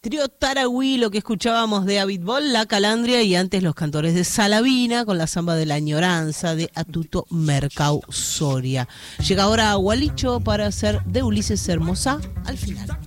Trío Tarahui, lo que escuchábamos de Abitbol, La Calandria y antes Los Cantores de Salavina con la samba de la añoranza de Atuto Mercau Soria. Llega ahora Gualicho para hacer de Ulises Hermosa al final.